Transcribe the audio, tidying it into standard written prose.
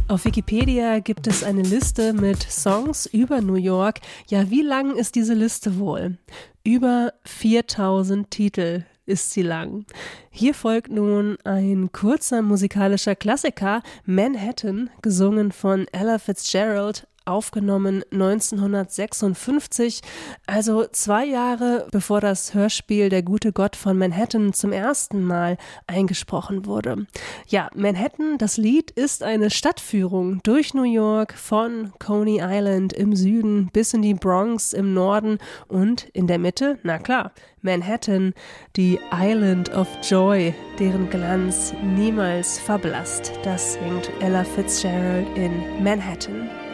Auf Wikipedia gibt es eine Liste mit Songs über New York. Ja, wie lang ist diese Liste wohl? Über 4000 Titel ist sie lang. Hier folgt nun ein kurzer musikalischer Klassiker, Manhattan, gesungen von Ella Fitzgerald, aufgenommen 1956, also 2 Jahre bevor das Hörspiel Der gute Gott von Manhattan zum ersten Mal eingesprochen wurde. Ja, Manhattan, das Lied, ist eine Stadtführung durch New York von Coney Island im Süden bis in die Bronx im Norden und in der Mitte, na klar, Manhattan, die Island of Joy, deren Glanz niemals verblasst. Das singt Ella Fitzgerald in Manhattan.